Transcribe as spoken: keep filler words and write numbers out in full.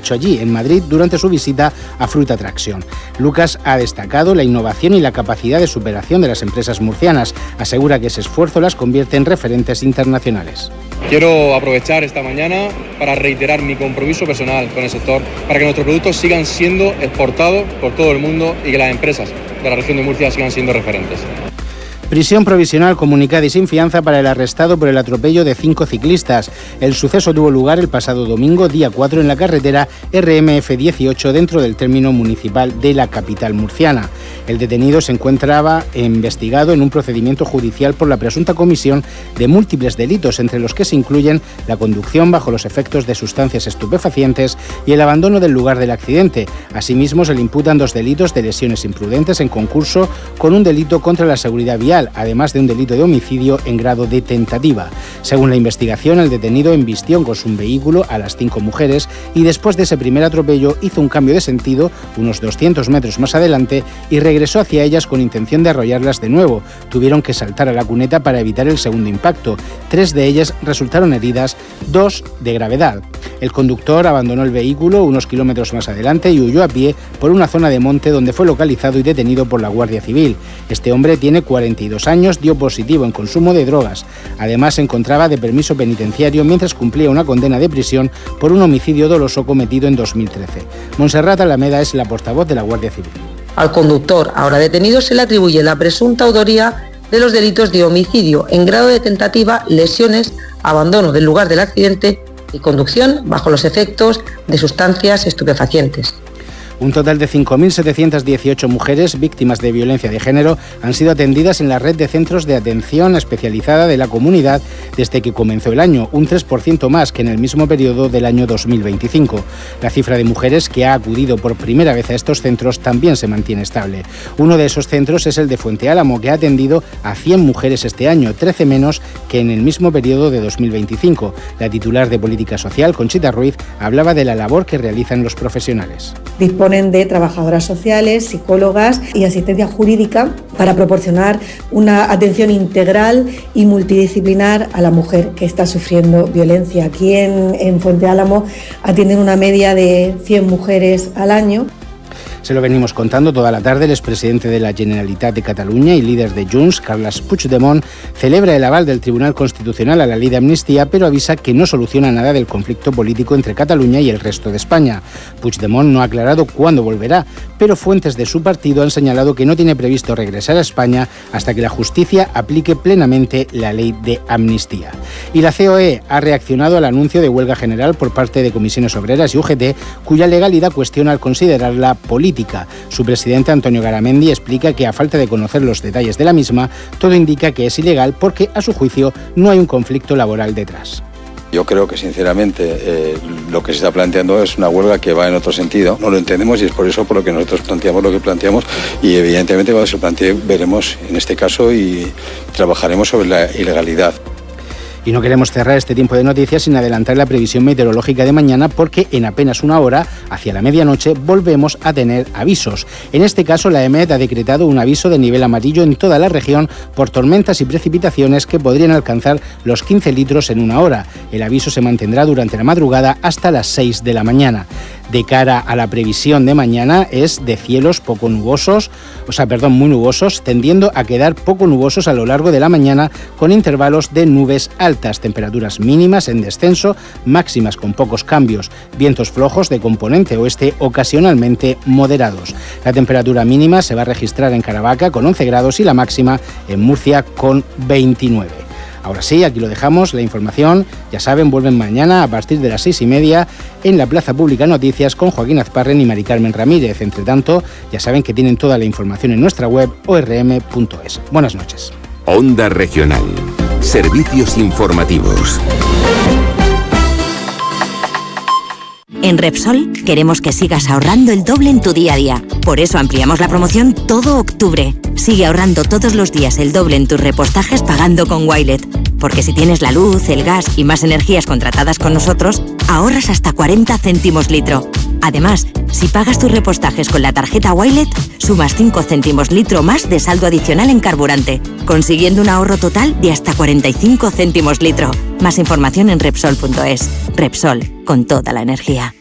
dicho allí, en Madrid, durante su visita a Fruit Attraction. Lucas ha destacado la innovación y la capacidad de superación de las empresas murcianas. Asegura que ese esfuerzo las convierte en referentes internacionales. Quiero aprovechar esta mañana para reiterar mi compromiso personal con el sector para que nuestros productos sigan siendo exportados por todo el mundo y que las empresas de la región de Murcia sigan siendo referentes. Prisión provisional comunicada y sin fianza para el arrestado por el atropello de cinco ciclistas. El suceso tuvo lugar el pasado domingo, día cuatro, en la carretera R M F dieciocho, dentro del término municipal de la capital murciana. El detenido se encontraba investigado en un procedimiento judicial por la presunta comisión de múltiples delitos, entre los que se incluyen la conducción bajo los efectos de sustancias estupefacientes y el abandono del lugar del accidente. Asimismo, se le imputan dos delitos de lesiones imprudentes en concurso con un delito contra la seguridad vial, además de un delito de homicidio en grado de tentativa. Según la investigación, el detenido embistió con su vehículo a las cinco mujeres y después de ese primer atropello hizo un cambio de sentido unos doscientos metros más adelante y regresó hacia ellas con intención de arrollarlas de nuevo. Tuvieron que saltar a la cuneta para evitar el segundo impacto. Tres de ellas resultaron heridas, dos de gravedad. El conductor abandonó el vehículo unos kilómetros más adelante y huyó a pie por una zona de monte, donde fue localizado y detenido por la Guardia Civil. Este hombre tiene cuarenta y dos años, dio positivo en consumo de drogas. Además, se encontraba de permiso penitenciario mientras cumplía una condena de prisión por un homicidio doloso cometido en dos mil trece. Montserrat Alameda es la portavoz de la Guardia Civil. Al conductor, ahora detenido, se le atribuye la presunta autoría de los delitos de homicidio en grado de tentativa, lesiones, abandono del lugar del accidente y conducción bajo los efectos de sustancias estupefacientes. Un total de cinco mil setecientas dieciocho mujeres víctimas de violencia de género han sido atendidas en la red de centros de atención especializada de la comunidad desde que comenzó el año, un tres por ciento más que en el mismo periodo del año dos mil veinticinco. La cifra de mujeres que ha acudido por primera vez a estos centros también se mantiene estable. Uno de esos centros es el de Fuente Álamo, que ha atendido a cien mujeres este año, trece menos que en el mismo periodo de dos mil veinticinco. La titular de Política Social, Conchita Ruiz, hablaba de la labor que realizan los profesionales. Disponen de trabajadoras sociales, psicólogas y asistencia jurídica para proporcionar una atención integral y multidisciplinar a la mujer que está sufriendo violencia. Aquí en, en Fuente Álamo atienden una media de cien mujeres al año. Se lo venimos contando toda la tarde. El expresidente de la Generalitat de Cataluña y líder de Junts, Carles Puigdemont, celebra el aval del Tribunal Constitucional a la ley de amnistía, pero avisa que no soluciona nada del conflicto político entre Cataluña y el resto de España. Puigdemont no ha aclarado cuándo volverá, pero fuentes de su partido han señalado que no tiene previsto regresar a España hasta que la justicia aplique plenamente la ley de amnistía. Y la C O E ha reaccionado al anuncio de huelga general por parte de Comisiones Obreras y U G T, cuya legalidad cuestiona al considerarla política. Su presidente, Antonio Garamendi, explica que a falta de conocer los detalles de la misma, todo indica que es ilegal porque, a su juicio, no hay un conflicto laboral detrás. Yo creo que, sinceramente, eh, lo que se está planteando es una huelga que va en otro sentido. No lo entendemos y es por eso por lo que nosotros planteamos lo que planteamos y, evidentemente, cuando se plantee, veremos en este caso y trabajaremos sobre la ilegalidad. Y no queremos cerrar este tiempo de noticias sin adelantar la previsión meteorológica de mañana, porque en apenas una hora, hacia la medianoche, volvemos a tener avisos. En este caso, la EMET ha decretado un aviso de nivel amarillo en toda la región por tormentas y precipitaciones que podrían alcanzar los quince litros en una hora. El aviso se mantendrá durante la madrugada hasta las seis de la mañana. De cara a la previsión de mañana es de cielos poco nubosos, o sea, perdón, muy nubosos, tendiendo a quedar poco nubosos a lo largo de la mañana con intervalos de nubes altas, temperaturas mínimas en descenso, máximas con pocos cambios, vientos flojos de componente oeste ocasionalmente moderados. La temperatura mínima se va a registrar en Caravaca con once grados y la máxima en Murcia con veintinueve. Ahora sí, aquí lo dejamos, la información, ya saben, vuelven mañana a partir de las seis y media en la Plaza Pública Noticias con Joaquín Azparren y Mari Carmen Ramírez. Entre tanto, ya saben que tienen toda la información en nuestra web o erre eme punto es. Buenas noches. Onda Regional. Servicios informativos. En Repsol queremos que sigas ahorrando el doble en tu día a día. Por eso ampliamos la promoción todo octubre. Sigue ahorrando todos los días el doble en tus repostajes pagando con Wilet. Porque si tienes la luz, el gas y más energías contratadas con nosotros, ahorras hasta cuarenta céntimos litro. Además, si pagas tus repostajes con la tarjeta Wilet, sumas cinco céntimos litro más de saldo adicional en carburante, consiguiendo un ahorro total de hasta cuarenta y cinco céntimos litro. Más información en Repsol punto es. Repsol, con toda la energía.